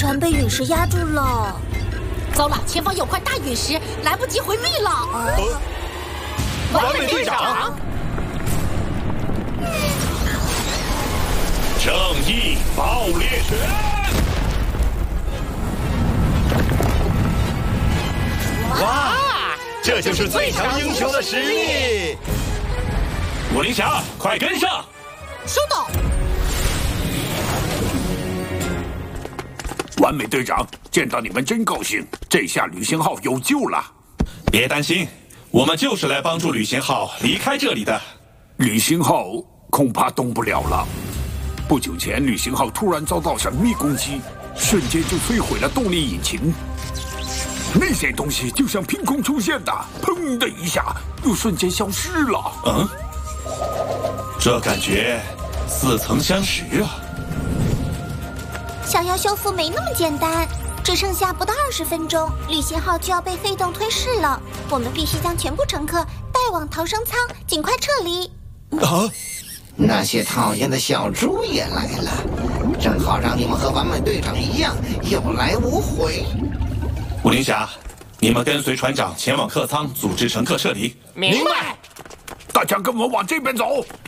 船被陨石压住了。 糟了，前方有块大陨石，来不及回避了。 完美队长， 正义爆裂拳！ 哇，这就是最强英雄的实力！ 武林侠，快跟上！ 收到。 完美队长，见到你们真高兴，这下旅行号有救了。 别担心，我们就是来帮助旅行号离开这里的。 旅行号恐怕动不了了。不久前，旅行号突然遭到神秘攻击，瞬间就摧毁了动力引擎。那些东西就像凭空出现的，砰的一下，又瞬间消失了。 嗯，这感觉似曾相识啊！ 想要修复没那么简单，只剩下不到20分钟，旅行号就要被废洞吞噬了。我们必须将全部乘客带往逃生舱，尽快撤离。 啊！ 那些讨厌的小猪也来了，正好让你们和完美队长一样有来无回。 武林侠，你们跟随船长前往客舱，组织乘客撤离。 明白。 大家跟我往这边走。